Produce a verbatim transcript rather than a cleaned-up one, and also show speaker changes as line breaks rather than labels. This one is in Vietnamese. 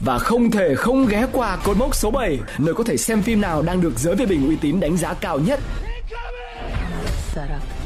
Và không thể không ghé qua cột mốc số bảy, nơi có thể xem phim nào đang được giới phê bình uy tín đánh giá cao nhất.